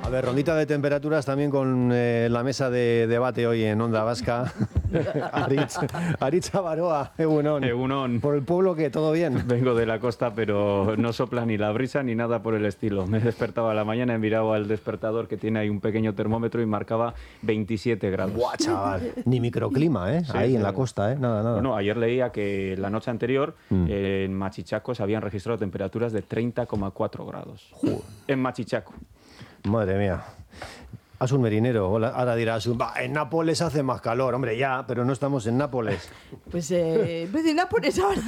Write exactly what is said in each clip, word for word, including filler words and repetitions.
A ver, rondita de temperaturas también con eh, la mesa de debate hoy en Onda Vasca. Aritz, Aritz Baroa, Egunon. Egunon. ¿Por el pueblo qué? ¿Todo bien? Vengo de la costa, pero no sopla ni la brisa ni nada por el estilo. Me he despertado a la mañana, he mirado al despertador que tiene ahí un pequeño termómetro y marcaba veintisiete grados. ¡Guau, chaval! Ni microclima, ¿eh? Sí, ahí en pero... la costa, ¿eh? Nada, nada. Bueno, ayer leía que la noche anterior mm. eh, en Machichaco se habían registrado temperaturas de treinta coma cuatro grados. Joder. En Machichaco. Madre mía. Haz un merinero. Ahora dirás, en Nápoles hace más calor. Hombre, ya, pero no estamos en Nápoles. Pues, eh, pues en Nápoles ahora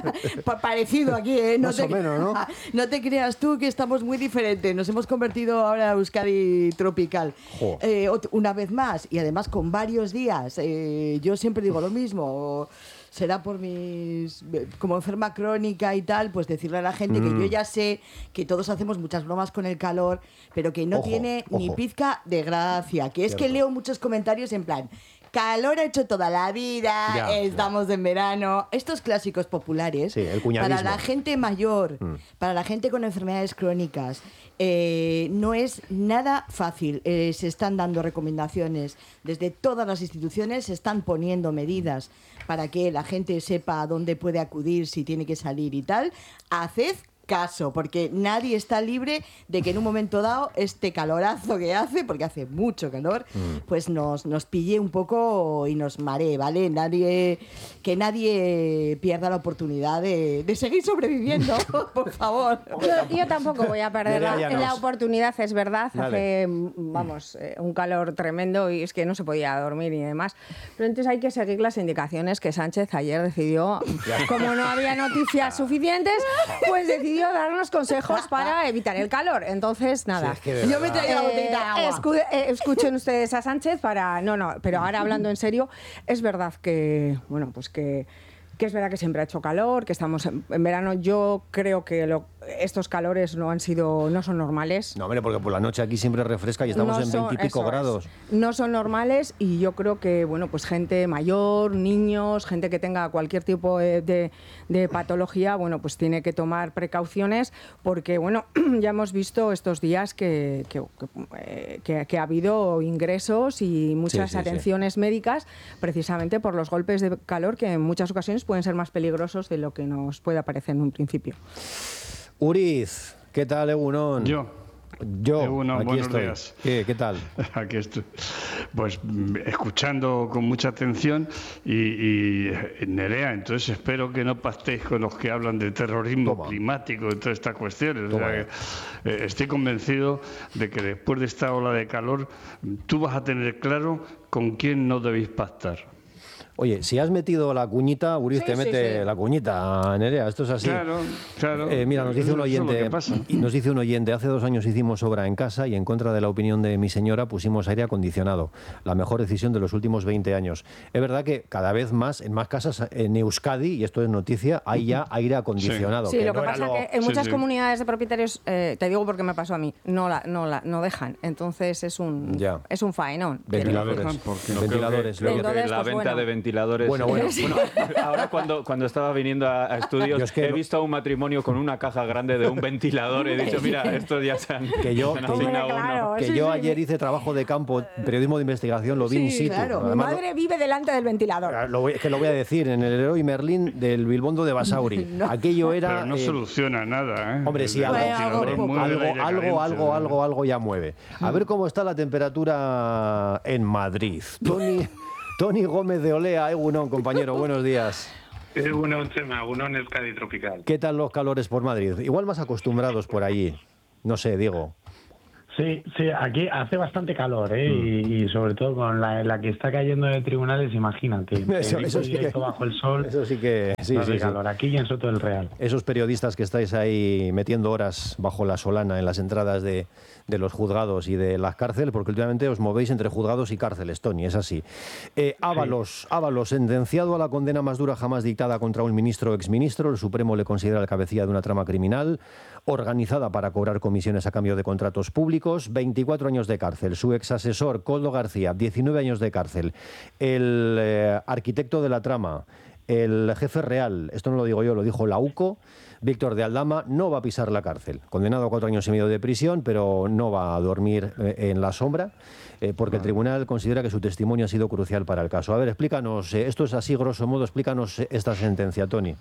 parecido aquí, ¿eh? No más te, o menos, ¿no? No te creas tú que estamos muy diferentes. Nos hemos convertido ahora a Euskadi tropical. Eh, una vez más, y además con varios días. Eh, yo siempre digo lo mismo. Será por mis... como enferma crónica y tal, pues decirle a la gente mm. que yo ya sé que todos hacemos muchas bromas con el calor, pero que no ojo, tiene ojo. ni pizca de gracia. Que es Cierto. que leo muchos comentarios en plan... Calor ha hecho toda la vida, ya, estamos ya. en verano. Estos clásicos populares, sí, el cuñadismo. para la gente mayor, mm. para la gente con enfermedades crónicas, eh, no es nada fácil. Eh, se están dando recomendaciones desde todas las instituciones, se están poniendo medidas para que la gente sepa a dónde puede acudir si tiene que salir y tal. Haced caso, porque nadie está libre de que en un momento dado este calorazo que hace, porque hace mucho calor, mm. pues nos, nos pille un poco y nos maree, ¿vale? Nadie, que nadie pierda la oportunidad de, de seguir sobreviviendo, por favor. Yo, yo tampoco voy a perder la, la oportunidad, es verdad. Hace, vamos, eh, un calor tremendo y es que no se podía dormir y demás. Pero entonces hay que seguir las indicaciones que Sánchez ayer decidió, como no había noticias suficientes, pues decidió darnos consejos para evitar el calor. Entonces, nada. Sí, es que yo me traigo la botellita de agua. Escu eh, escuchen ustedes a Sánchez para... No, no, pero ahora hablando en serio, es verdad que, bueno, pues que... que es verdad que siempre ha hecho calor, que estamos en, en verano. Yo creo que lo, estos calores no han sido, no son normales. No, hombre, porque por la noche aquí siempre refresca y estamos no en son, veintipico grados. Es. No son normales y yo creo que, bueno, pues gente mayor, niños, gente que tenga cualquier tipo de, de, de patología, bueno, pues tiene que tomar precauciones porque, bueno, ya hemos visto estos días que, que, que, que, que ha habido ingresos y muchas sí, sí, atenciones sí. médicas precisamente por los golpes de calor que en muchas ocasiones pueden ser más peligrosos de lo que nos puede parecer en un principio. Uriz, ¿qué tal, Egunon? Yo. Yo, Egunon, aquí buenos estoy. días. ¿Qué, ¿Qué tal? Aquí estoy. Pues escuchando con mucha atención y, y Nerea, entonces espero que no pactéis con los que hablan de terrorismo Toma. climático y todas estas cuestiones. O sea, que, eh, estoy convencido de que después de esta ola de calor tú vas a tener claro con quién no debéis pactar. Oye, si has metido la cuñita, Uriz sí, te mete sí, sí. la cuñita, Nerea, esto es así. Claro, claro. Eh, mira, nos dice un oyente, nos dice un oyente, hace dos años hicimos obra en casa y en contra de la opinión de mi señora pusimos aire acondicionado. La mejor decisión de los últimos veinte años. Es verdad que cada vez más, en más casas en Euskadi, y esto es noticia, hay ya aire acondicionado. Sí, que lo que no pasa es lo... que en muchas sí, sí. comunidades de propietarios, eh, te digo porque me pasó a mí, no la, no la, no dejan. Entonces es un, ya. es un faenón. Ventiladores. No ventiladores. Creo que, Entonces, creo que la pues, venta bueno. de ventiladores... Bueno, bueno. Bueno, ahora cuando, cuando estaba viniendo a, a estudios es que he visto a un matrimonio con una caja grande de un ventilador y he dicho, mira, estos ya se han, que yo, se han que asignado yo, claro, uno. que sí, yo sí, ayer sí. hice trabajo de campo, periodismo de investigación, lo vi Sí, in situ. claro. Mi Además, madre vive delante del ventilador. Lo, lo voy, es que lo voy a decir, en el Leroy Merlin del Bilbondo de Basauri. No. Aquello era... Pero no eh, soluciona nada, ¿eh? Hombre, sí, algo, Bueno, algo, hombre, poco. mueve el algo, aire algo, caliente, algo, ¿no? algo, algo ya mueve. A ver cómo está la temperatura en Madrid. Tony, Tony Gómez de Olea, Egunon, compañero, buenos días. Egunon, Chema, Egunon, Euskadi tropical. ¿Qué tal los calores por Madrid? Igual más acostumbrados por allí. No sé, Diego. Sí, sí, aquí hace bastante calor, ¿eh? Mm. Y, y sobre todo con la, la que está cayendo de tribunales, imagínate. Eso, eso sí que, bajo el sol. Eso sí que... Sí, hace sí, calor, sí. aquí y en Soto del Real. Esos periodistas que estáis ahí metiendo horas bajo la solana en las entradas de, de los juzgados y de las cárceles, porque últimamente os movéis entre juzgados y cárceles, Tony, es así. Eh, Ábalos, sí. Ábalos, sentenciado a la condena más dura jamás dictada contra un ministro o exministro, el Supremo le considera la cabecilla de una trama criminal organizada para cobrar comisiones a cambio de contratos públicos, veinticuatro años de cárcel. Su exasesor, Koldo García, diecinueve años de cárcel. El eh, arquitecto de la trama, el jefe real, esto no lo digo yo, lo dijo la U C O, Víctor de Aldama, no va a pisar la cárcel. Condenado a cuatro años y medio de prisión, pero no va a dormir eh, en la sombra, eh, porque el tribunal considera que su testimonio ha sido crucial para el caso. A ver, explícanos, eh, esto es así grosso modo, explícanos esta sentencia, Tony.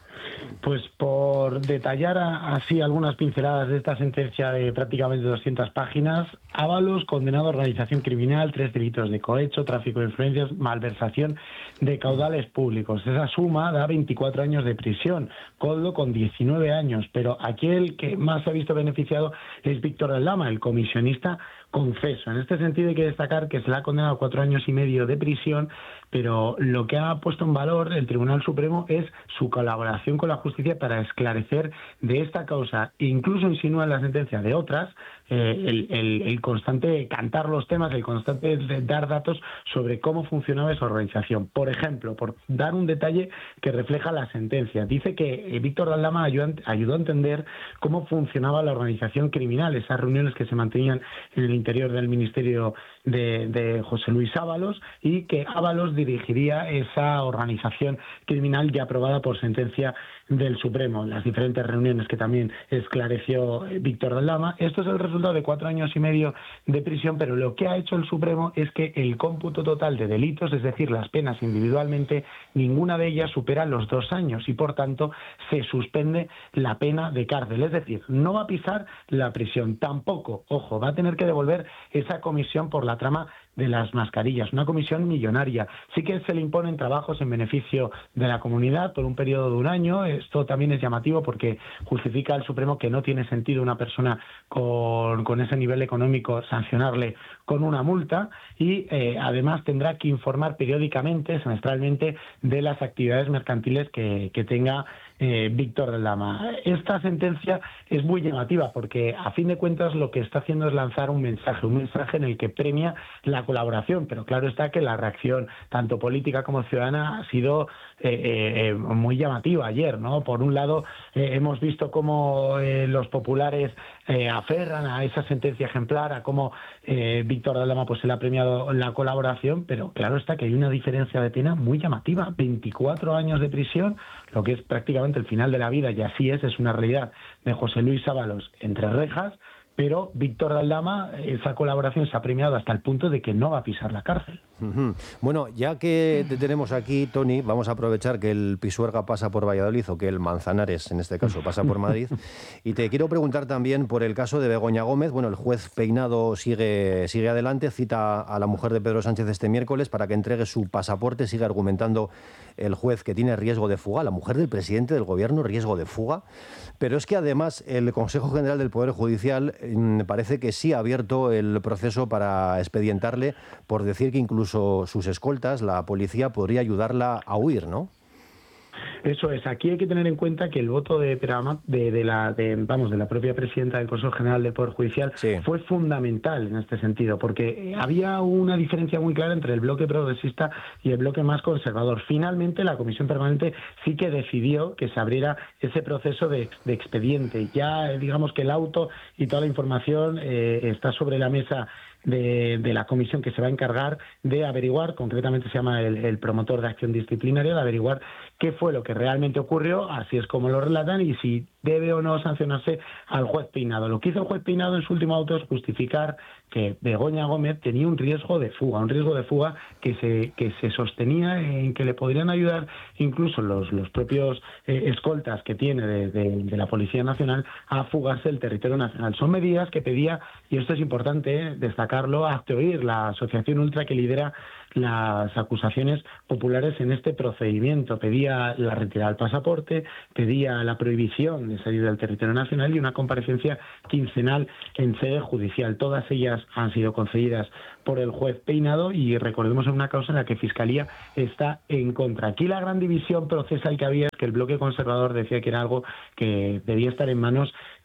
Pues por detallar así algunas pinceladas de esta sentencia de prácticamente doscientas páginas, Ábalos, condenado a organización criminal, tres delitos de cohecho, tráfico de influencias, malversación de caudales públicos. Esa suma da veinticuatro años de prisión, Koldo con diecinueve años, pero aquí el que más se ha visto beneficiado es Víctor de Aldama, el comisionista confeso. En este sentido hay que destacar que se le ha condenado a cuatro años y medio de prisión, pero lo que ha puesto en valor el Tribunal Supremo es su colaboración con la justicia para esclarecer de esta causa, incluso insinúa en la sentencia de otras, eh, el, el, el constante cantar los temas, el constante dar datos sobre cómo funcionaba esa organización. Por ejemplo, por dar un detalle que refleja la sentencia, dice que eh, Víctor de Aldama ayudó, ayudó a entender cómo funcionaba la organización criminal, esas reuniones que se mantenían en el interior del ministerio de, de José Luis Ábalos, y que Ábalos dirigiría esa organización criminal ya aprobada por sentencia del Supremo, las diferentes reuniones que también esclareció Víctor de Aldama. Esto es el resultado de cuatro años y medio de prisión, pero lo que ha hecho el Supremo es que el cómputo total de delitos, es decir, las penas individualmente, ninguna de ellas supera los dos años y, por tanto, se suspende la pena de cárcel. Es decir, no va a pisar la prisión. Tampoco, ojo, va a tener que devolver esa comisión por la trama de las mascarillas, una comisión millonaria. Sí que se le imponen trabajos en beneficio de la comunidad por un periodo de un año. Esto también es llamativo porque justifica al Supremo que no tiene sentido una persona con, con ese nivel económico sancionarle con una multa, y eh, además tendrá que informar periódicamente, semestralmente, de las actividades mercantiles que, que tenga eh, Víctor de Aldama. Esta sentencia es muy llamativa porque, a fin de cuentas, lo que está haciendo es lanzar un mensaje, un mensaje en el que premia la colaboración, pero claro está que la reacción, tanto política como ciudadana, ha sido eh, eh, muy llamativa ayer, ¿no? Por un lado, eh, hemos visto cómo eh, los populares eh, aferran a esa sentencia ejemplar, a cómo eh, Víctor de Aldama pues se le ha premiado la colaboración, pero claro está que hay una diferencia de pena muy llamativa, veinticuatro años de prisión, lo que es prácticamente el final de la vida, y así es, es una realidad, de José Luis Ábalos entre rejas, pero Víctor de Aldama, esa colaboración se ha premiado hasta el punto de que no va a pisar la cárcel. Uh-huh. Bueno, ya que te tenemos aquí, Tony, vamos a aprovechar que el Pisuerga pasa por Valladolid, o que el Manzanares, en este caso, pasa por Madrid, y te quiero preguntar también por el caso de Begoña Gómez. Bueno, el juez Peinado sigue, sigue adelante, cita a la mujer de Pedro Sánchez este miércoles para que entregue su pasaporte. Sigue argumentando el juez que tiene riesgo de fuga, la mujer del presidente del gobierno, riesgo de fuga. Pero es que además el Consejo General del Poder Judicial me parece que sí ha abierto el proceso para expedientarle por decir que incluso sus escoltas, la policía, podría ayudarla a huir, ¿no? Eso es. Aquí hay que tener en cuenta que el voto de, de, de la de, vamos de la propia presidenta del Consejo General del Poder Judicial sí. fue fundamental en este sentido, porque había una diferencia muy clara entre el bloque progresista y el bloque más conservador. Finalmente, la Comisión Permanente sí que decidió que se abriera ese proceso de, de expediente. Ya, digamos que el auto y toda la información eh, está sobre la mesa De, de la comisión que se va a encargar de averiguar, concretamente se llama el, el promotor de acción disciplinaria, de averiguar qué fue lo que realmente ocurrió, así es como lo relatan, y si debe o no sancionarse al juez Peinado. Lo que hizo el juez Peinado en su último auto es justificar que Begoña Gómez tenía un riesgo de fuga, un riesgo de fuga que se, que se sostenía en que le podrían ayudar incluso los, los propios eh, escoltas que tiene de, de, de la Policía Nacional a fugarse del territorio nacional. Son medidas que pedía, y esto es importante eh, destacarlo, Hazte Oír, la asociación ultra que lidera las acusaciones populares en este procedimiento. Pedía la retirada del pasaporte, pedía la prohibición de salir del territorio nacional y una comparecencia quincenal en sede judicial. Todas ellas han sido concedidas por el juez Peinado, y recordemos en una causa en la que Fiscalía está en contra. Aquí la gran división procesal que había es que el bloque conservador decía que era algo que debía estar en manos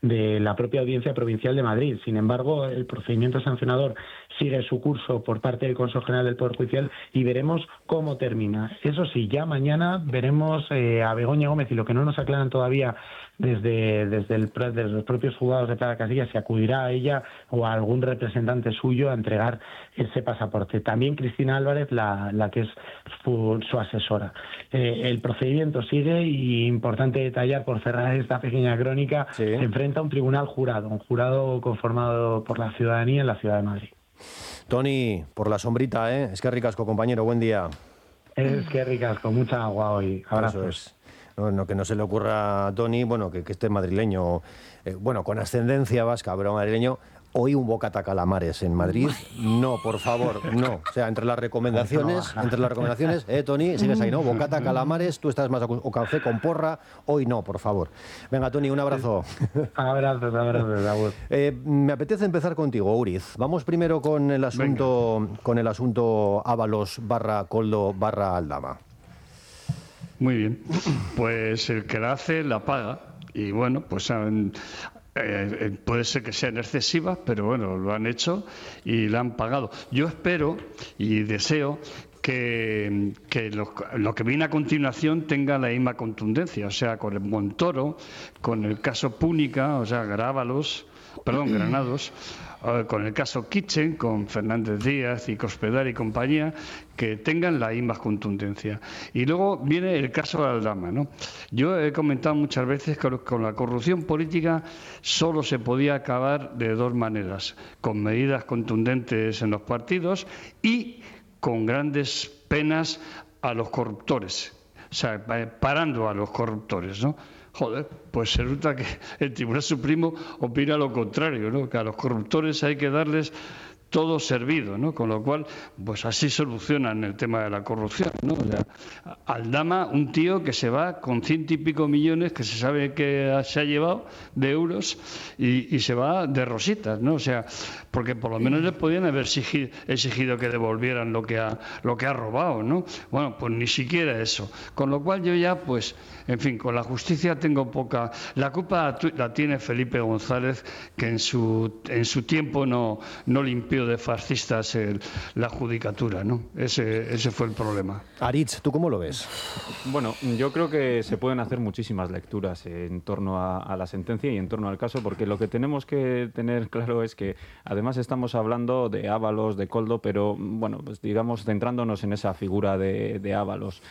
de la propia Audiencia Provincial de Madrid. Sin embargo, el procedimiento sancionador sigue su curso por parte del Consejo General del Poder Judicial y veremos cómo termina. Eso sí, ya mañana veremos eh, a Begoña Gómez, y lo que no nos aclaran todavía desde, desde, el, desde los propios juzgados de Plata Castilla, si acudirá a ella o a algún representante suyo a entregar ese pasaporte. También Cristina Álvarez, la, la que es su, su asesora. Eh, el procedimiento sigue y importante detallar, por cerrar esta pequeña crónica, sí. Se enfrenta a un tribunal jurado, un jurado conformado por la ciudadanía en la ciudad de Madrid. Toni, por la sombrita, ¿eh? Es que ricasco, compañero, buen día. Es que ricasco, mucha agua hoy. Abrazos. Eso es. No, no, que no se le ocurra a Toni, bueno, que, que esté madrileño, eh, bueno, con ascendencia vasca, pero madrileño. Hoy un bocata calamares en Madrid. No, por favor, no. O sea, entre las recomendaciones, entre las recomendaciones, eh, Toni, sigues ahí, ¿no? Bocata calamares, tú estás más... o café con porra. Hoy no, por favor. Venga, Toni, un abrazo. Abrazos, abrazos, abrazos. Eh, me apetece empezar contigo, Uriz. Vamos primero con el asunto, Venga. con el asunto Ábalos barra Koldo barra Aldama. Muy bien. Pues el que la hace, la paga. Y bueno, pues... Um, Eh, puede ser que sean excesivas, pero bueno, lo han hecho y la han pagado. Yo espero y deseo que, que lo, lo que viene a continuación tenga la misma contundencia, o sea, con el Montoro, con el caso Púnica, o sea, Grábalos, perdón, Granados, eh, con el caso Kitchen, con Fernández Díaz y Cospedal y compañía, que tengan la misma contundencia. Y luego viene el caso de Aldama, ¿no? Yo he comentado muchas veces que con la corrupción política solo se podía acabar de dos maneras: con medidas contundentes en los partidos y con grandes penas a los corruptores, o sea, parando a los corruptores, ¿no? Joder, pues resulta que el Tribunal Supremo opina lo contrario, ¿no? Que a los corruptores hay que darles todo servido, ¿no? Con lo cual, pues así solucionan el tema de la corrupción, ¿no? O sea, Aldama, un tío que se va con ciento y pico millones que se sabe que se ha llevado de euros y, y se va de rositas, ¿no? O sea, porque por lo menos le podían haber exigido, exigido que devolvieran lo que ha lo que ha robado, ¿no? Bueno, pues ni siquiera eso. Con lo cual yo ya, pues, en fin, con la justicia tengo poca... La culpa la tiene Felipe González, que en su en su tiempo no, no limpió de fascistas el, la judicatura, ¿no? Ese, ese fue el problema. Aritz, ¿tú cómo lo ves? Bueno, yo creo que se pueden hacer muchísimas lecturas en torno a, a la sentencia y en torno al caso, porque lo que tenemos que tener claro es que además estamos hablando de Ábalos, de Koldo, pero bueno, pues digamos centrándonos en esa figura de, de Ábalos,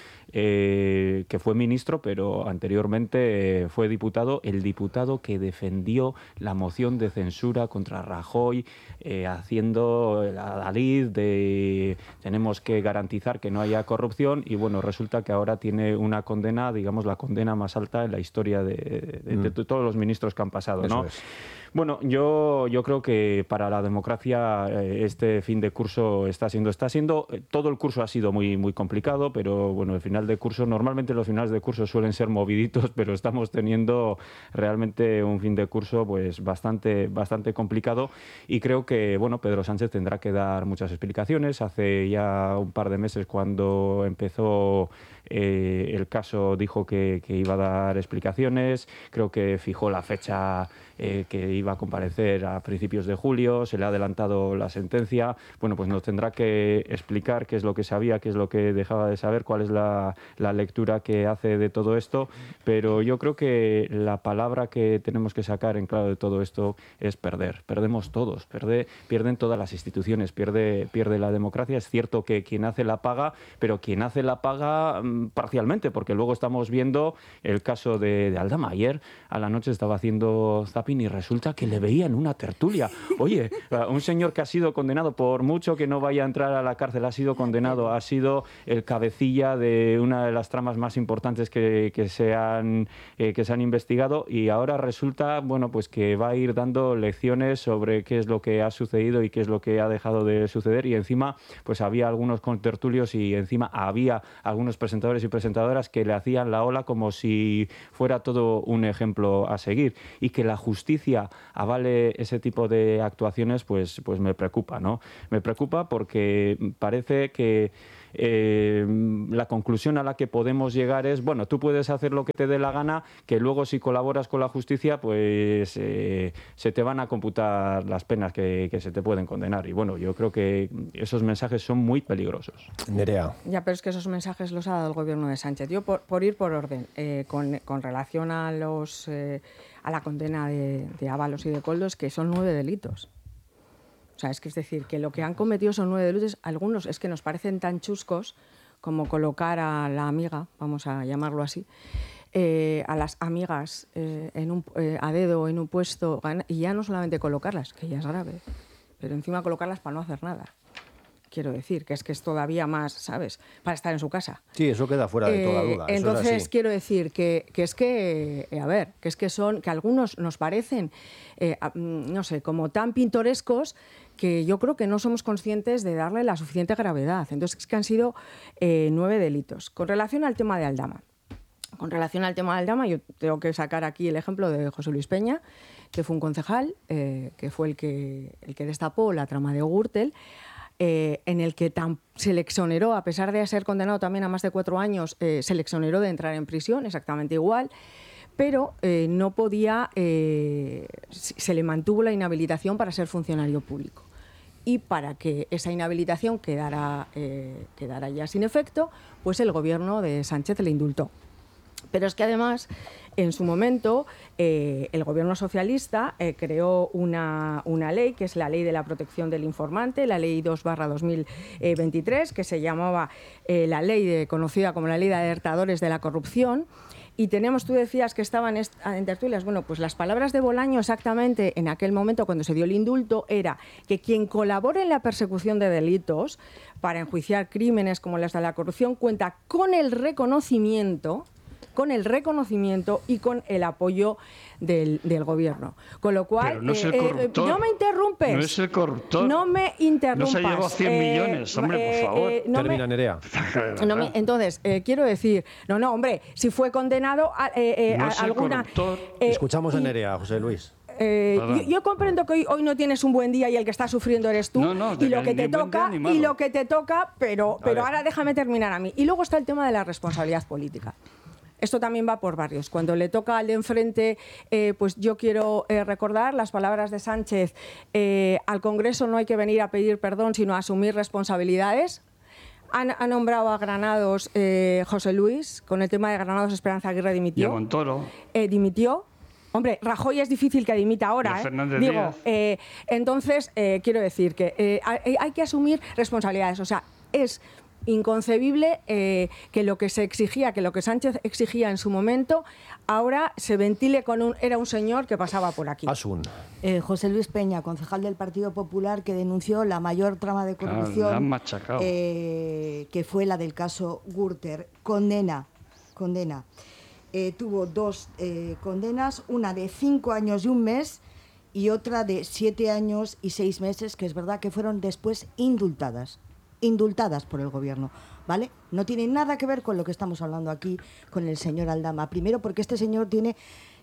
eh, que fue ministro, pero anteriormente eh, fue diputado, el diputado que defendió la moción de censura contra Rajoy, eh, haciendo la Dalid de tenemos que garantizar que no haya corrupción, y bueno, resulta que ahora tiene una condena, digamos la condena más alta en la historia de, de, mm. de, de todos los ministros que han pasado, ¿no? Es. Bueno, yo, yo creo que para la democracia eh, este fin de curso está siendo, está siendo, eh, todo el curso ha sido muy, muy complicado, pero bueno, el final de curso, normalmente los finales de curso suelen ser moviditos, pero estamos teniendo realmente un fin de curso pues bastante, bastante complicado, y creo que, bueno, Pedro Sánchez tendrá que dar muchas explicaciones. Hace ya un par de meses, cuando empezó eh, el caso, dijo que, que iba a dar explicaciones, creo que fijó la fecha eh, que iba a comparecer a principios de julio, se le ha adelantado la sentencia. Bueno, pues nos tendrá que explicar qué es lo que sabía, qué es lo que dejaba de saber, cuál es la, la lectura que hace de todo esto, pero yo creo que la palabra que tenemos que sacar en claro de todo esto es perder. Perdemos todos, pierde, pierden todas las instituciones, pierde, pierde la democracia. Es cierto que quien hace la paga, pero quien hace la paga mmm, parcialmente, porque luego estamos viendo el caso de, de Aldama. Ayer a la noche estaba haciendo zapping y resulta que le veía en una tertulia. Oye, un señor que ha sido condenado, por mucho que no vaya a entrar a la cárcel, ha sido condenado, ha sido el cabecilla de una de las tramas más importantes que, que, se, han, eh, que se han investigado, y ahora resulta, bueno, pues que va a ir dando lecciones sobre qué es lo que ha sucedido y qué es lo que ha dejado de suceder, y encima pues había algunos contertulios y encima había algunos presentadores presentadores y presentadoras que le hacían la ola como si fuera todo un ejemplo a seguir, y que la justicia avale ese tipo de actuaciones, pues, pues me preocupa, ¿no? Me preocupa porque parece que Eh, la conclusión a la que podemos llegar es, bueno, tú puedes hacer lo que te dé la gana, que luego si colaboras con la justicia, pues eh, se te van a computar las penas que, que se te pueden condenar. Y bueno, yo creo que esos mensajes son muy peligrosos. Nerea. Ya, pero es que esos mensajes los ha dado el gobierno de Sánchez. Yo, por, por ir por orden, eh, con, con relación a, los, eh, a la condena de, de Ábalos y de Koldo, que son nueve delitos. O sea, es que es decir, que lo que han cometido son nueve delitos, algunos es que nos parecen tan chuscos como colocar a la amiga, vamos a llamarlo así, eh, a las amigas eh, en un, eh, a dedo en un puesto, y ya no solamente colocarlas, que ya es grave, pero encima colocarlas para no hacer nada. Quiero decir, que es que es todavía más, ¿sabes?, para estar en su casa. Sí, eso queda fuera de toda duda. Eh, eso entonces, es quiero decir que, que es que, eh, a ver, que es que son, que algunos nos parecen, eh, no sé, como tan pintorescos que yo creo que no somos conscientes de darle la suficiente gravedad. Entonces, es que han sido eh, nueve delitos. Con relación al tema de Aldama, con relación al tema de Aldama, yo tengo que sacar aquí el ejemplo de José Luis Peña, que fue un concejal, eh, que fue el que, el que destapó la trama de Gürtel, Eh, en el que tan, se le exoneró, a pesar de ser condenado también a más de cuatro años, eh, se le exoneró de entrar en prisión, exactamente igual, pero eh, no podía, eh, se le mantuvo la inhabilitación para ser funcionario público. Y para que esa inhabilitación quedara, eh, quedara ya sin efecto, pues el gobierno de Sánchez le indultó. Pero es que además, en su momento, eh, el gobierno socialista eh, creó una, una ley, que es la Ley de la Protección del Informante, la Ley dos barra dos mil veintitrés, que se llamaba eh, la ley de, conocida como la Ley de Alertadores de la Corrupción. Y tenemos, tú decías que estaban en tertulias, bueno, pues las palabras de Bolaño exactamente en aquel momento cuando se dio el indulto era que quien colabore en la persecución de delitos para enjuiciar crímenes como las de la corrupción cuenta con el reconocimiento con el reconocimiento y con el apoyo del, del gobierno. Con lo cual, Pero no es el eh, corruptor. Eh, no me interrumpes. No es el corruptor. No me interrumpas. No se ha llevado cien millones, hombre, por eh, favor. eh, no Termina, me, Nerea. no me, entonces, eh, quiero decir, no, no, hombre, si fue condenado a, eh, eh, no a es el alguna... corruptor. eh, Escuchamos a y- Nerea, José Luis. Eh, yo, yo comprendo que hoy, hoy no tienes un buen día y el que está sufriendo eres tú, No, no, y lo que ni te buen toca día ni malo. y lo que te toca, pero, pero ver. ahora déjame terminar a mí. Y luego está el tema de la responsabilidad política. Esto también va por barrios. Cuando le toca al de enfrente, eh, pues yo quiero eh, recordar las palabras de Sánchez, eh, al Congreso no hay que venir a pedir perdón, sino a asumir responsabilidades. Han, ha nombrado a Granados eh, José Luis, con el tema de Granados Esperanza Aguirre Y a dimitió. Montoro. Eh, dimitió. Hombre, Rajoy es difícil que dimita Y ahora, a ¿eh? Fernández Digo, Díaz. eh, entonces, eh, quiero decir que eh, hay, hay que asumir responsabilidades. O sea, es inconcebible eh, que lo que se exigía, que lo que Sánchez exigía en su momento, ahora se ventile con un... Era un señor que pasaba por aquí. Asun. Eh, José Luis Peña, concejal del Partido Popular, que denunció la mayor trama de Claro, corrupción, la han machacado. eh, que fue la del caso Gürtel. Condena, condena. Eh, tuvo dos eh, condenas, una de cinco años y un mes y otra de siete años y seis meses, que es verdad que fueron después indultadas. indultadas por el gobierno, ¿vale? No tiene nada que ver con lo que estamos hablando aquí con el señor Aldama. Primero porque este señor tiene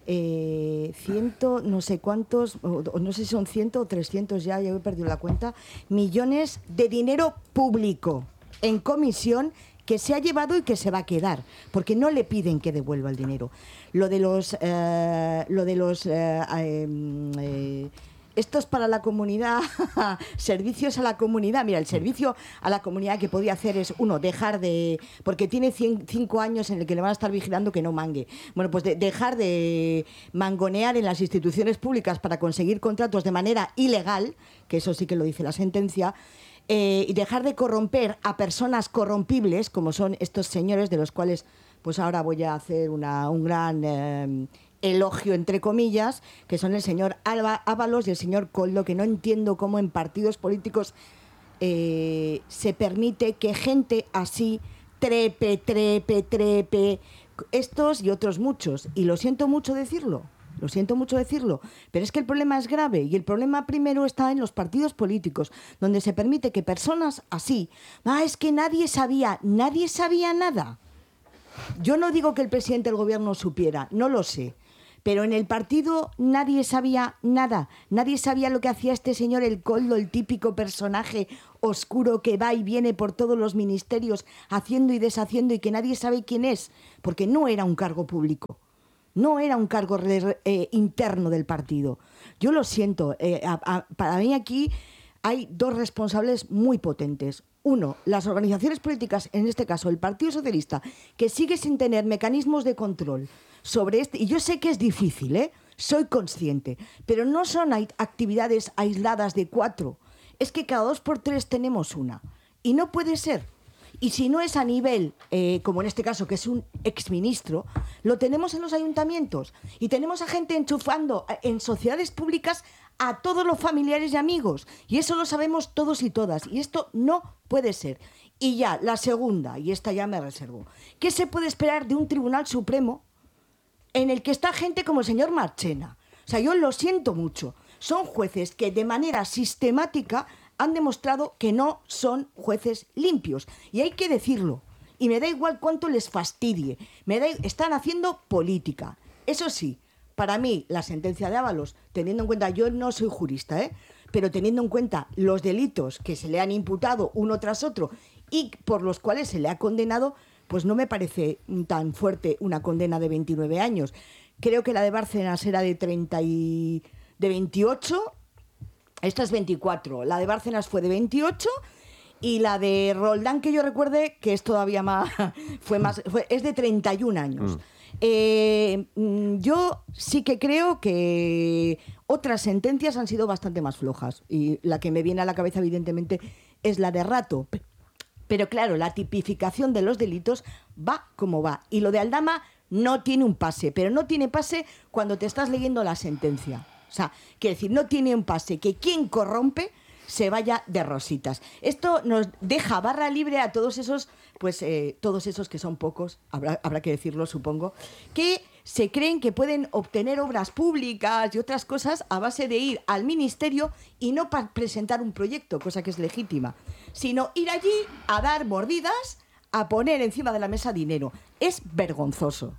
eh, ciento, no sé cuántos, o, o no sé si son ciento o trescientos ya, ya he perdido la cuenta, millones de dinero público en comisión que se ha llevado y que se va a quedar, porque no le piden que devuelva el dinero. Lo de los... Eh, lo de los eh, eh, eh, estos para la comunidad, servicios a la comunidad. Mira, el servicio a la comunidad que podía hacer es, uno, dejar de... Porque tiene cien, cinco años en el que le van a estar vigilando que no mangue. Bueno, pues de, dejar de mangonear en las instituciones públicas para conseguir contratos de manera ilegal, que eso sí que lo dice la sentencia, eh, y dejar de corromper a personas corrompibles, como son estos señores, de los cuales pues ahora voy a hacer una, un gran... Eh, elogio entre comillas, que son el señor Alba, Ábalos y el señor Koldo, que no entiendo cómo en partidos políticos eh, se permite que gente así trepe, trepe, trepe, estos y otros muchos, y lo siento mucho decirlo, lo siento mucho decirlo, pero es que el problema es grave, y el problema primero está en los partidos políticos, donde se permite que personas así, ah, es que nadie sabía, nadie sabía nada. Yo no digo que el presidente del gobierno supiera, no lo sé. Pero en el partido nadie sabía nada, nadie sabía lo que hacía este señor El Coldo, el típico personaje oscuro que va y viene por todos los ministerios haciendo y deshaciendo y que nadie sabe quién es, porque no era un cargo público, no era un cargo eh, interno del partido. Yo lo siento, eh, a, a, para mí aquí hay dos responsables muy potentes. Uno, las organizaciones políticas, en este caso el Partido Socialista, que sigue sin tener mecanismos de control sobre este, y yo sé que es difícil, ¿eh? Soy consciente, pero no son actividades aisladas de cuatro, es que cada dos por tres tenemos una, y no puede ser. Y si no es a nivel, eh, como en este caso, que es un exministro, lo tenemos en los ayuntamientos, y tenemos a gente enchufando en sociedades públicas a todos los familiares y amigos, y eso lo sabemos todos y todas, y esto no puede ser. Y ya, la segunda, y esta ya me reservo, ¿qué se puede esperar de un Tribunal Supremo en el que está gente como el señor Marchena? O sea, yo lo siento mucho. Son jueces que de manera sistemática han demostrado que no son jueces limpios. Y hay que decirlo. Y me da igual cuánto les fastidie. Me da, están haciendo política. Eso sí, para mí, la sentencia de Ábalos, teniendo en cuenta, yo no soy jurista, ¿eh? pero teniendo en cuenta los delitos que se le han imputado uno tras otro y por los cuales se le ha condenado, pues no me parece tan fuerte una condena de veintinueve años. Creo que la de Bárcenas era de treinta y de veintiocho, esta es veinticuatro, la de Bárcenas fue de veintiocho y la de Roldán, que yo recuerde, que es todavía más, fue más, fue, es de treinta y un años. Mm. Eh, yo sí que creo que otras sentencias han sido bastante más flojas y la que me viene a la cabeza evidentemente es la de Rato. Pero claro, la tipificación de los delitos va como va. Y lo de Aldama no tiene un pase, pero no tiene pase cuando te estás leyendo la sentencia. O sea, quiere decir, no tiene un pase que quien corrompe se vaya de rositas. Esto nos deja barra libre a todos esos, pues eh, todos esos que son pocos, habrá, habrá que decirlo, supongo, que se creen que pueden obtener obras públicas y otras cosas a base de ir al ministerio y no para presentar un proyecto, cosa que es legítima, sino ir allí a dar mordidas, a poner encima de la mesa dinero. Es vergonzoso.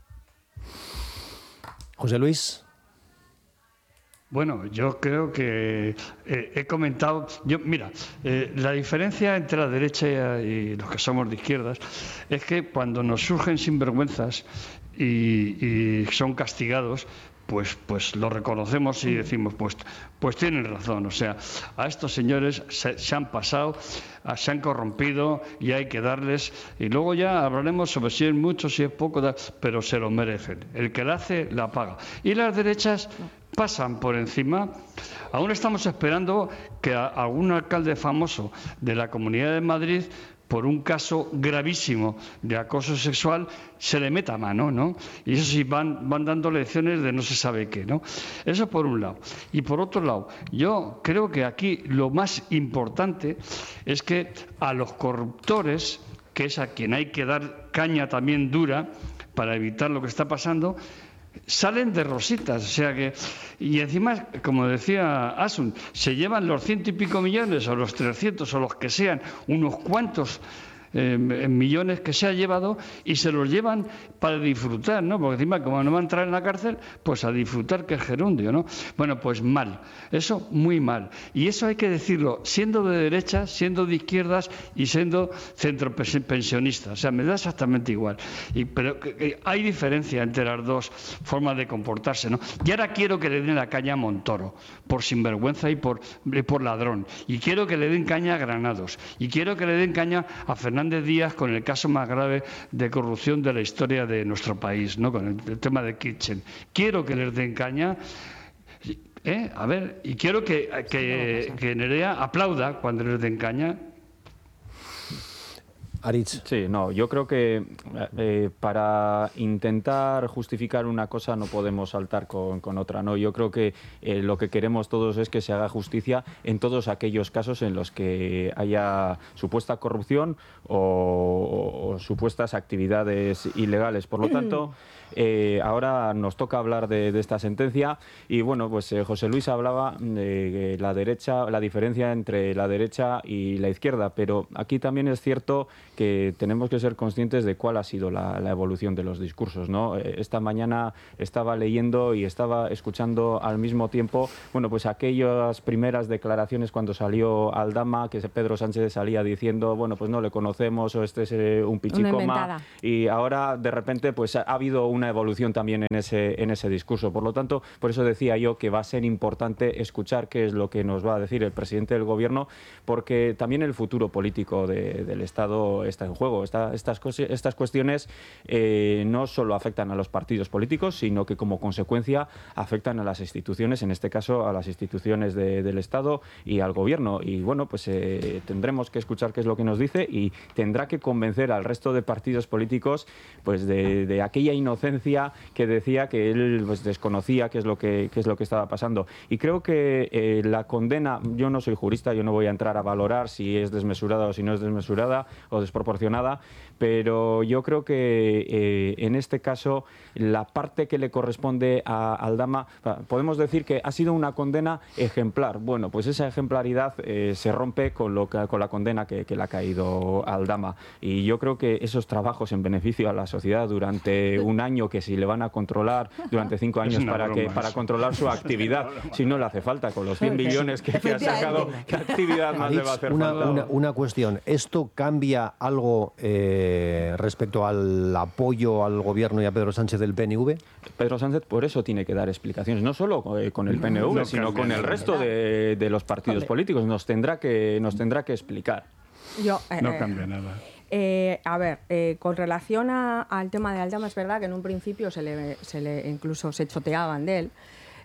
José Luis. Bueno, yo creo que eh, he comentado, yo mira, eh, la diferencia entre la derecha y los que somos de izquierdas es que cuando nos surgen sinvergüenzas y, y son castigados, pues, pues lo reconocemos y decimos, pues, pues tienen razón. O sea, a estos señores se, se han pasado, se han corrompido y hay que darles. Y luego ya hablaremos sobre si es mucho, si es poco, pero se lo merecen. El que la hace, la paga. Y las derechas pasan por encima. Aún estamos esperando que a algún alcalde famoso de la Comunidad de Madrid, por un caso gravísimo de acoso sexual, se le meta mano, ¿no? Y eso sí, van, van dando lecciones de no se sabe qué, ¿no? Eso por un lado. Y por otro lado, yo creo que aquí lo más importante es que a los corruptores, que es a quien hay que dar caña también dura para evitar lo que está pasando, salen de rositas, o sea que, y encima, como decía Asun, se llevan los ciento y pico millones o los trescientos o los que sean, unos cuantos eh, millones que se ha llevado y se los llevan para disfrutar, ¿no? Porque encima, como no van a entrar en la cárcel, pues a disfrutar, que es gerundio, ¿no? Bueno, pues mal, eso muy mal. Y eso hay que decirlo, siendo de derechas, siendo de izquierdas y siendo centropensionistas. O sea, me da exactamente igual. Y, pero eh, hay diferencia entre las dos formas de comportarse, ¿no? Y ahora quiero que le den la caña a Montoro, por sinvergüenza y por, y por ladrón. Y quiero que le den caña a Granados. Y quiero que le den caña a Fernández Díaz con el caso más grave de corrupción de la historia de nuestro país, ¿no? Con el, el tema de Kitchen. Quiero que les den caña, ¿eh? A ver, y quiero que, que, que Nerea aplauda cuando les den caña. Aritz. Sí, no, yo creo que eh, para intentar justificar una cosa no podemos saltar con, con otra, ¿no? Yo creo que eh, lo que queremos todos es que se haga justicia en todos aquellos casos en los que haya supuesta corrupción o, o supuestas actividades ilegales. Por lo tanto, eh, ahora nos toca hablar de, de esta sentencia y, bueno, pues eh, José Luis hablaba de la derecha, la diferencia entre la derecha y la izquierda, pero aquí también es cierto que tenemos que ser conscientes de cuál ha sido la, la evolución de los discursos, ¿no? Esta mañana estaba leyendo y estaba escuchando al mismo tiempo, bueno, pues aquellas primeras declaraciones cuando salió Aldama, que Pedro Sánchez salía diciendo, bueno, pues no le conocemos o este es eh, un pichicoma, y ahora de repente pues ha habido una evolución también en ese, en ese discurso. Por lo tanto, por eso decía yo que va a ser importante escuchar qué es lo que nos va a decir el presidente del Gobierno, porque también el futuro político de, del Estado está en juego. Esta, estas, estas cuestiones eh, no solo afectan a los partidos políticos, sino que como consecuencia afectan a las instituciones, en este caso a las instituciones de, del Estado y al Gobierno. Y bueno, pues eh, tendremos que escuchar qué es lo que nos dice y tendrá que convencer al resto de partidos políticos pues de, de aquella inocencia que decía que él pues, desconocía qué es lo que, qué es lo que estaba pasando. Y creo que eh, la condena, yo no soy jurista, yo no voy a entrar a valorar si es desmesurada o si no es desmesurada o desproporcionada, pero yo creo que eh, en este caso la parte que le corresponde a Aldama, podemos decir que ha sido una condena ejemplar. Bueno, pues esa ejemplaridad eh, se rompe con, lo que, con la condena que, que le ha caído a Aldama, y yo creo que esos trabajos en beneficio a la sociedad durante un año, que si le van a controlar durante cinco años para, que, para controlar su actividad, si no le hace falta, con los cien billones que, que ha sacado, ¿qué actividad más le va a hacer una, falta? Una, una cuestión, ¿esto cambia algo eh, respecto al apoyo al Gobierno y a Pedro Sánchez del P N V? Pedro Sánchez por eso tiene que dar explicaciones, no solo eh, con el P N V, no, no sino con el resto de, de los partidos políticos. Nos tendrá que, nos tendrá que explicar. Yo, eh, no cambia nada. Eh, a ver, eh, con relación a, al tema de Aldama, es verdad que en un principio se le, se le incluso se choteaban de él.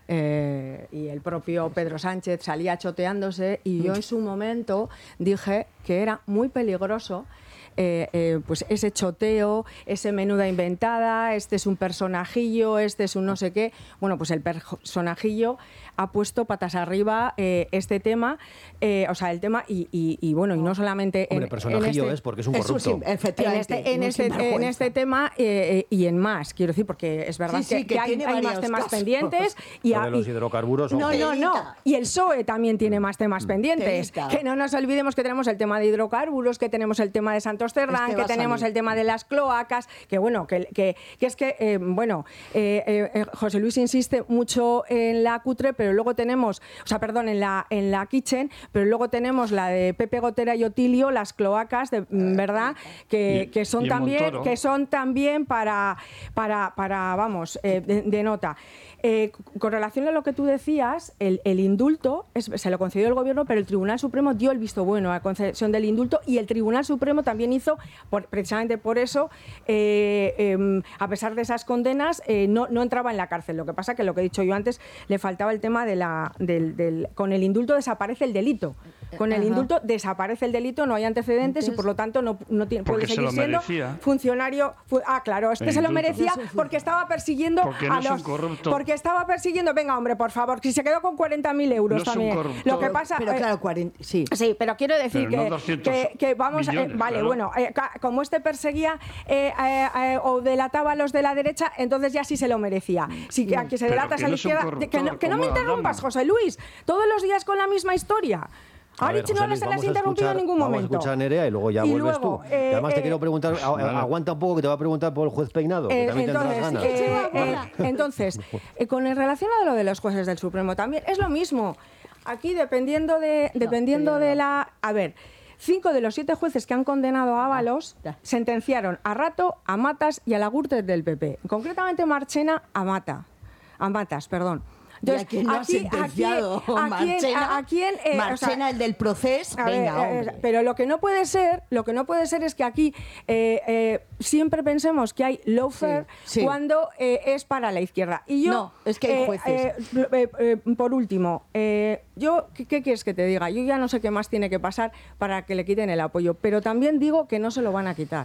Eh, y el propio Pedro Sánchez salía choteándose, y yo en su momento dije que era muy peligroso Eh, eh, pues ese choteo, ese menuda inventada, este es un personajillo, este es un no sé qué. Bueno, pues el personajillo ha puesto patas arriba eh, este tema, eh, o sea, el tema, y, y, y bueno, y no solamente Hombre, en, personajillo en este, es porque es un corrupto. Es un, efectivamente, en este, en este, en este tema eh, y en más, quiero decir, porque es verdad sí, sí, que, que, que hay, hay más temas casos. pendientes. Y Lo a, de los y, hidrocarburos. no, no, no. Y el P S O E también tiene más temas pendientes. Telita. Que no nos olvidemos que tenemos el tema de hidrocarburos, que tenemos el tema de Santos Cerdán, Este que va a tenemos salir. el tema de las cloacas, que bueno, que, que, que es que, eh, bueno, eh, eh, José Luis insiste mucho en la cutre, pero luego tenemos, o sea, perdón, en la, en la kitchen, pero luego tenemos la de Pepe Gotera y Otilio, las cloacas, de, ¿verdad? Que, Y- que son y en también, Montoro. que son también para, para, para vamos, eh, de, de nota. Eh, con relación a lo que tú decías, el, el indulto es, se lo concedió el Gobierno, pero el Tribunal Supremo dio el visto bueno a la concesión del indulto, y el Tribunal Supremo también hizo, por, precisamente por eso, eh, eh, a pesar de esas condenas, eh, no, no entraba en la cárcel. Lo que pasa que, lo que he dicho yo antes, le faltaba el tema de la, del, del... Con el indulto desaparece el delito. Con el Ajá. indulto desaparece el delito, no hay antecedentes, y por lo tanto no, no tiene, puede Porque se seguir lo siendo merecía. funcionario. fu- ah, claro, este El se lo indulto. merecía porque estaba persiguiendo Porque no a es un los... corrupto. Porque estaba persiguiendo, venga, hombre, por favor, si se quedó con cuarenta mil euros No es un también. corrupto. Lo que pasa... Pero eh, claro, cuarenta, sí. Sí, pero quiero decir Pero no que, doscientos que, que vamos a... eh, millones, vale, claro. bueno, eh, ca- como este perseguía eh, eh, eh, o delataba a los de la derecha, entonces ya sí se lo merecía. Si que, a que se Pero delatas que a la no es un izquierda... corruptor, Que no, que no me como interrumpas, Aldama. José Luis. Todos los días con la misma historia. A ver, Ahorita José no Luis, se las vamos he a interrumpido en escuchar- ningún momento. Vamos a escuchar a Nerea y luego ya Y vuelves luego, tú. eh, Y además te eh, quiero preguntar, a- a- aguanta un poco, que te va a preguntar por el juez Peinado, que Eh, también tendrás entonces, ganas. eh, eh, entonces eh, con el relación a lo de los jueces del Supremo también es lo mismo. Aquí dependiendo de dependiendo de la, a ver, cinco de los siete jueces que han condenado a Ábalos Ya. sentenciaron a Rato, a Matas y a la Gürtel del P P. Concretamente Marchena a Mata, a Matas, perdón. ¿Y a quién no ha sentenciado? ¿a quién, Marchena, a quién, eh, o sea, Marchena, el del proceso. a ver, Venga, eh, hombre. pero lo que no puede ser, lo que no puede ser es que aquí eh, eh, siempre pensemos que hay lawfare Sí, sí. cuando eh, es para la izquierda. Y yo, No, es que hay eh, jueces. eh, eh, eh, por último, eh, yo, ¿qué, qué quieres que te diga? Yo ya no sé qué más tiene que pasar para que le quiten el apoyo, pero también digo que no se lo van a quitar.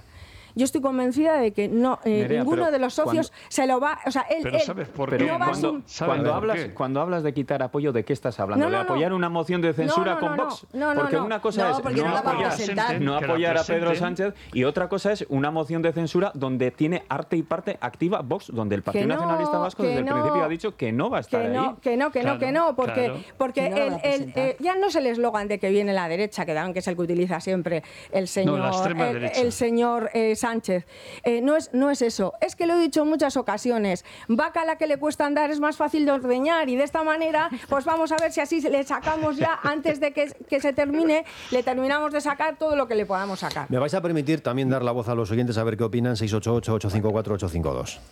yo estoy convencida de que no eh, Nerea, ninguno de los socios cuando, se lo va, o sea, él, pero él ¿sabes por Pero qué? no va a cuando, asum- cuando, por hablas, qué? cuando hablas de quitar apoyo, ¿de qué estás hablando? No, no, ¿De no. apoyar una moción de censura No, no, con no, Vox? no, no, porque no. una cosa No, es porque no no la va a apoyar, presentar. no Que la apoyar a Pedro presenten. Sánchez, y otra cosa es una moción de censura donde tiene arte y parte activa Vox, donde el Partido Que no, Nacionalista Vasco que desde el no, principio ha dicho que no va a estar que ahí. no, que no, que no, Claro, que no, porque, claro. porque Que no la el- va a el- presentar. eh, ya no es el eslogan de que viene la derecha, que dan, que es el que utiliza siempre el señor, la extrema el, derecha. el señor eh, Sánchez. Eh, no, es, no es eso, es que lo he dicho en muchas ocasiones, vaca a la que le cuesta andar es más fácil de ordeñar, y de esta manera, pues vamos a ver si así le sacamos ya, antes de que, que se termine, le terminamos de sacar todo lo que le podamos sacar. Me vais a permitir también dar la voz a los oyentes a ver qué opinan. seis ocho ocho, ocho cinco cuatro, ocho cinco dos.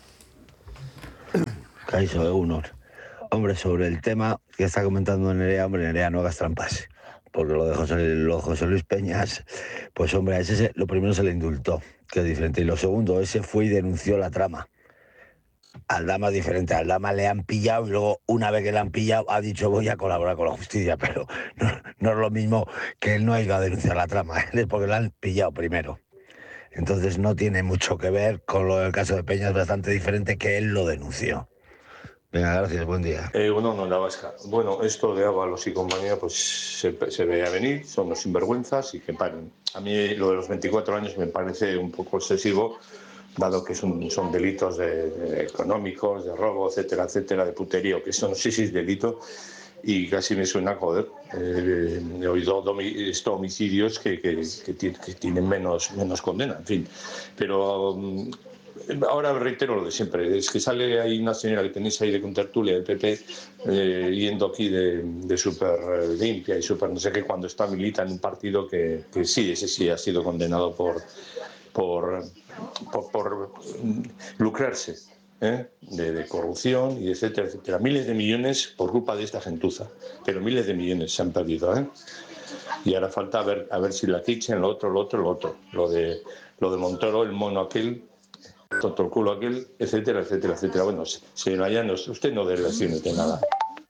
Caixo de Unor. Hombre, sobre el tema que está comentando Nerea, hombre, Nerea, no hagas trampas. Porque lo de José, lo de José Luis Peñas, pues hombre, a ese se- lo primero se le indultó, que es diferente. Y lo segundo, ese fue y denunció la trama. Al Dama es diferente, al Dama le han pillado y luego, una vez que le han pillado, ha dicho voy a colaborar con la justicia, pero no, no es lo mismo que él no ha ido a denunciar la trama, es porque le han pillado primero. Entonces no tiene mucho que ver con lo del caso de Peñas, bastante diferente que él lo denunció. Venga, gracias, buen día. Eh, bueno, no, la vasca. Bueno, esto de Ábalos y compañía, pues se, se veía venir, son los sinvergüenzas y que paren. A mí lo de los veinticuatro años me parece un poco excesivo, dado que son, son delitos de, de económicos, de robo, etcétera, etcétera, de puterío, que eso no sé si es delito, y casi me suena, joder, eh, he oído domi, esto, homicidios que, que, que, tiene, que tienen menos, menos condena, en fin. Pero... Um, ahora reitero lo de siempre, es que sale ahí una señora que tenéis ahí de contertulia del P P, eh, yendo aquí de, de súper limpia y súper no sé qué, cuando está milita en un partido que, que sí, ese sí ha sido condenado por, por, por, por lucrarse, ¿eh? de, de corrupción y etcétera, etcétera. Miles de millones por culpa de esta gentuza, pero miles de millones se han perdido, ¿eh? Y ahora falta a ver, a ver si la quichen, lo otro, lo otro, lo otro. Lo de, lo de Montoro, el mono aquel, tonto el culo aquel, etcétera, etcétera, etcétera. Bueno, señora Llanos, usted no dé lecciones de nada.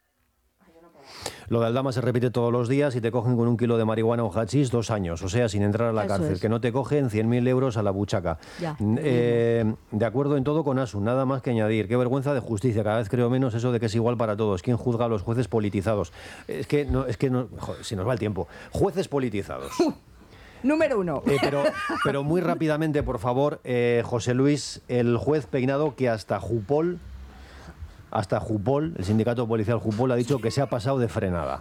Lo de Aldama se repite todos los días y te cogen con un kilo de marihuana o hachís dos años, o sea, sin entrar a la Eso cárcel. es. Que no te cogen cien mil euros a la buchaca. Ya. Eh, de acuerdo en todo con Asun, nada más que añadir. Qué vergüenza de justicia, cada vez creo menos eso de que es igual para todos. ¿Quién juzga a los jueces politizados? Es que, no, es que no, joder, si nos va el tiempo. Jueces politizados. Número uno. Eh, pero, pero muy rápidamente, por favor, eh, José Luis, el juez Peinado, que hasta Jupol, hasta Jupol, el sindicato policial Jupol, ha dicho que se ha pasado de frenada.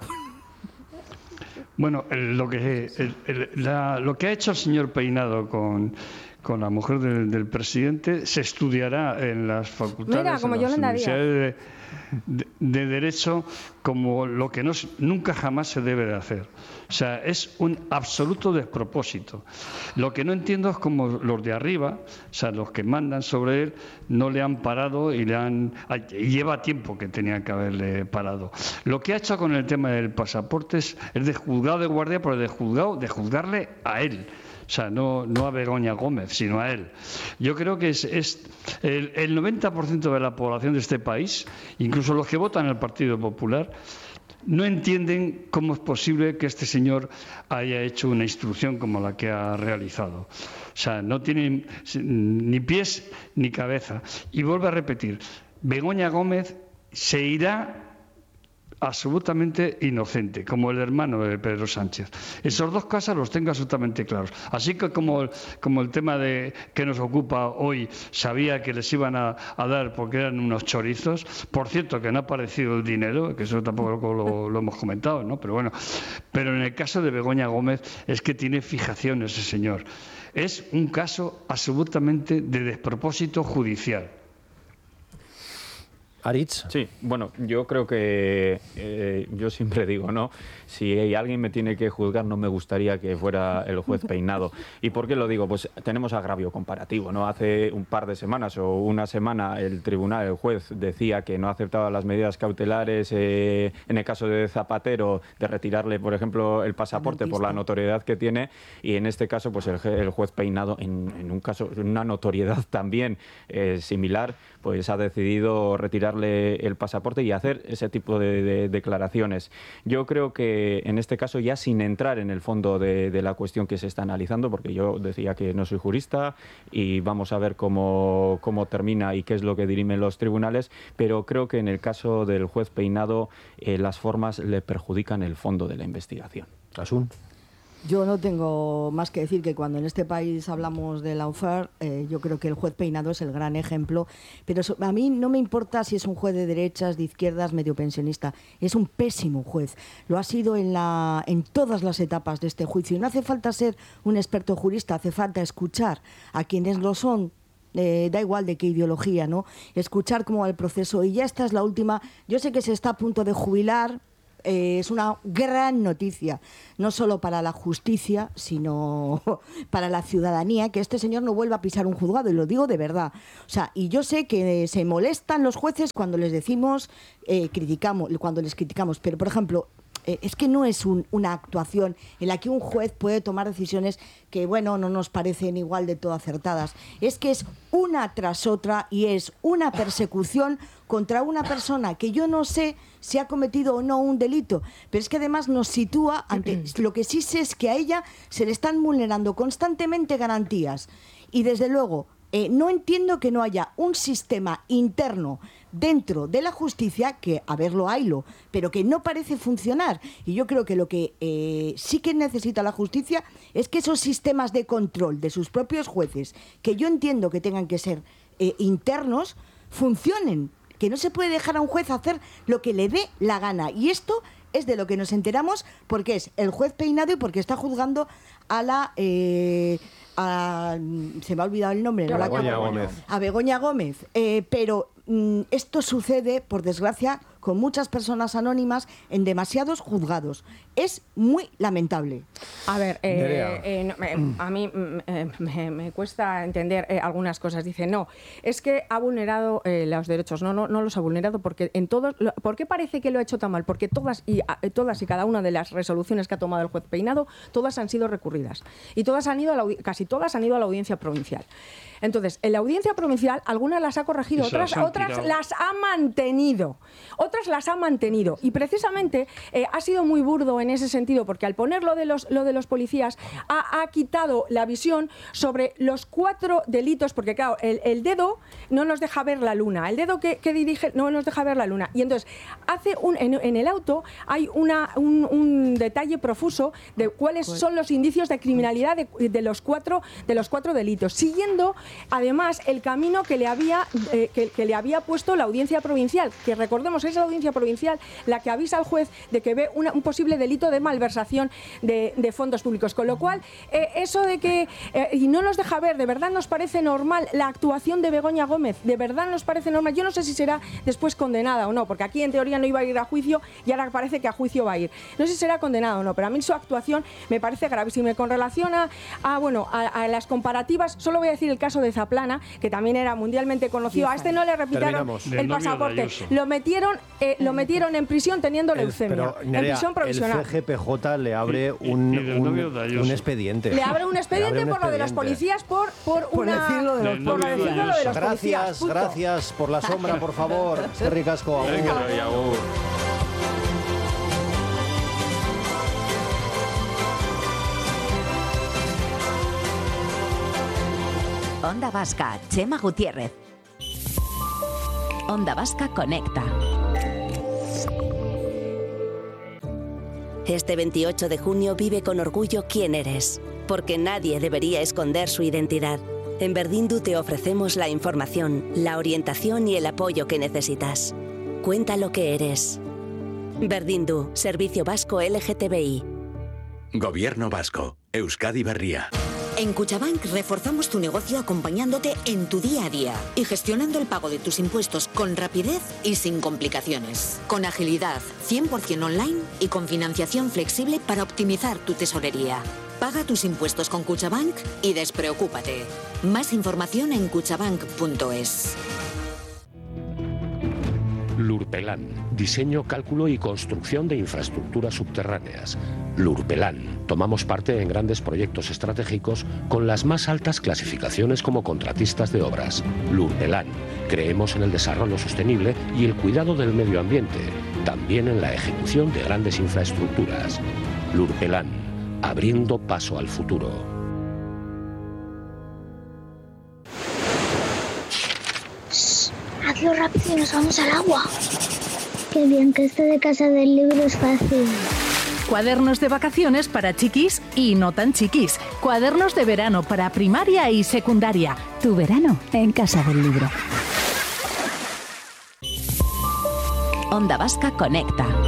Bueno, el- lo que el- el- la- lo que ha hecho el señor Peinado con, con la mujer del, del presidente se estudiará en las facultades, Mira, como en las Yolanda Díaz. universidades de, de- de derecho, como lo que no, se- nunca jamás se debe de hacer. O sea, es un absoluto despropósito. Lo que no entiendo es cómo los de arriba, o sea, los que mandan sobre él, no le han parado y le han... y lleva tiempo que tenían que haberle parado. Lo que ha hecho con el tema del pasaporte es, es de juzgado de guardia, pero de juzgado, de juzgarle a él. O sea, no, no a Begoña Gómez, sino a él. Yo creo que es, es el, el noventa por ciento de la población de este país, incluso los que votan al Partido Popular, no entienden cómo es posible que este señor haya hecho una instrucción como la que ha realizado. O sea, no tiene ni pies ni cabeza. Y vuelvo a repetir, Begoña Gómez se irá absolutamente inocente, como el hermano de Pedro Sánchez. Esos dos casos los tengo absolutamente claros. Así que como, como el tema de que nos ocupa hoy, sabía que les iban a, a dar porque eran unos chorizos, por cierto que no ha aparecido el dinero, que eso tampoco lo, lo hemos comentado, ¿no? Pero bueno, pero en el caso de Begoña Gómez es que tiene fijación ese señor. Es un caso absolutamente de despropósito judicial. Aritz. Sí, bueno, yo creo que eh, yo siempre digo, ¿no? Si alguien me tiene que juzgar, no me gustaría que fuera el juez Peinado. ¿Y por qué lo digo? Pues tenemos agravio comparativo, ¿no? Hace un par de semanas o una semana el tribunal, el juez, decía que no aceptaba las medidas cautelares eh, en el caso de Zapatero, de retirarle, por ejemplo, el pasaporte por la notoriedad que tiene, y en este caso, pues el, el juez Peinado, en, en un caso, en una notoriedad también eh, similar, pues ha decidido retirarle quitarle el pasaporte y hacer ese tipo de, de declaraciones. Yo creo que en este caso, ya sin entrar en el fondo de, de la cuestión que se está analizando, porque yo decía que no soy jurista y vamos a ver cómo, cómo termina y qué es lo que dirimen los tribunales, pero creo que en el caso del juez Peinado eh, las formas le perjudican el fondo de la investigación. Asun. Yo no tengo más que decir que cuando en este país hablamos de lawfare, eh, yo creo que el juez Peinado es el gran ejemplo, pero so, a mí no me importa si es un juez de derechas, de izquierdas, medio pensionista, es un pésimo juez, lo ha sido en, la, en todas las etapas de este juicio, y no hace falta ser un experto jurista, hace falta escuchar a quienes lo son. Eh, da igual de qué ideología, ¿no? Escuchar cómo va el proceso. Y ya esta es la última. Yo sé que se está a punto de jubilar. Eh, es una gran noticia, no solo para la justicia, sino para la ciudadanía, que este señor no vuelva a pisar un juzgado, y lo digo de verdad. O sea, y yo sé que se molestan los jueces cuando les decimos, eh, criticamos, cuando les criticamos, pero por ejemplo, eh, es que no es un, una actuación en la que un juez puede tomar decisiones que, bueno, no nos parecen igual de todo acertadas. Es que es una tras otra y es una persecución contra una persona que yo no sé si ha cometido o no un delito, pero es que además nos sitúa ante lo que sí sé es que a ella se le están vulnerando constantemente garantías, y desde luego eh, no entiendo que no haya un sistema interno dentro de la justicia, que a verlo haylo, pero que no parece funcionar. Y yo creo que lo que eh, sí que necesita la justicia es que esos sistemas de control de sus propios jueces, que yo entiendo que tengan que ser eh, internos, funcionen. Que no se puede dejar a un juez hacer lo que le dé la gana. Y esto es de lo que nos enteramos porque es el juez Peinado y porque está juzgando a la... Eh, a, se me ha olvidado el nombre. A ¿no? Begoña Gómez. A Begoña Gómez. Eh, pero mm, esto sucede, por desgracia, con muchas personas anónimas en demasiados juzgados. Es muy lamentable. A ver, eh, eh, no, me, a mí eh, me, me cuesta entender eh, algunas cosas. Dice, no, es que ha vulnerado eh, los derechos. No, no, no los ha vulnerado porque en todos. Lo, ¿por qué parece que lo ha hecho tan mal? Porque todas y a, todas y cada una de las resoluciones que ha tomado el juez Peinado, todas han sido recurridas y todas han ido a la, casi todas han ido a la audiencia provincial. Entonces, en la audiencia provincial, algunas las ha corregido, otras, otras las ha mantenido. Otras las ha mantenido. Y precisamente eh, ha sido muy burdo en ese sentido, porque al poner lo de los, lo de los policías, ha, ha quitado la visión sobre los cuatro delitos, porque claro, el, el dedo no nos deja ver la luna. El dedo que, que dirige no nos deja ver la luna. Y entonces, hace un, en, en el auto hay una, un, un detalle profuso de cuáles son los indicios de criminalidad de, de, los, cuatro, de los cuatro delitos, siguiendo además el camino que le había eh, que, que le había puesto la audiencia provincial, que recordemos es la audiencia provincial la que avisa al juez de que ve una, un posible delito de malversación de, de fondos públicos, con lo cual eh, eso de que eh, y no nos deja ver, de verdad nos parece normal la actuación de Begoña Gómez, de verdad nos parece normal. Yo no sé si será después condenada o no, porque aquí en teoría no iba a ir a juicio y ahora parece que a juicio va a ir. No sé si será condenada o no, pero a mí su actuación me parece gravísima. Con relación a, a bueno a, a las comparativas, solo voy a decir el caso de Zaplana, que también era mundialmente conocido. A este no le repitaron el pasaporte. Lo metieron, eh, lo metieron en prisión teniendo el, leucemia. Pero, Nerea, en prisión provisional. El C G P J le abre un, un, un expediente. Le abre un expediente abre un por expediente. Lo de los policías, por, por, por una... Decirlo de los, por decirlo de los gracias, policías. Punto. Gracias por la sombra, por favor. Qué ricasco. Onda Vasca, Chema Gutiérrez. Onda Vasca Conecta. Este veintiocho de junio vive con orgullo quién eres, porque nadie debería esconder su identidad. En Berdindu te ofrecemos la información, la orientación y el apoyo que necesitas. Cuenta lo que eres. Berdindu, Servicio Vasco L G T B I. Gobierno Vasco, Euskadi Berria. En Kutxabank reforzamos tu negocio acompañándote en tu día a día y gestionando el pago de tus impuestos con rapidez y sin complicaciones. Con agilidad, cien por ciento online y con financiación flexible para optimizar tu tesorería. Paga tus impuestos con Kutxabank y despreocúpate. Más información en kutxabank punto es. Lurpelan, diseño, cálculo y construcción de infraestructuras subterráneas. Lurpelan, tomamos parte en grandes proyectos estratégicos con las más altas clasificaciones como contratistas de obras. Lurpelan, creemos en el desarrollo sostenible y el cuidado del medio ambiente, también en la ejecución de grandes infraestructuras. Lurpelan, abriendo paso al futuro. Hazlo rápido y nos vamos al agua. Qué bien, que esto de casa del libro es fácil. Cuadernos de vacaciones para chiquis y no tan chiquis. Cuadernos de verano para primaria y secundaria. Tu verano en casa del libro. Onda Vasca Conecta.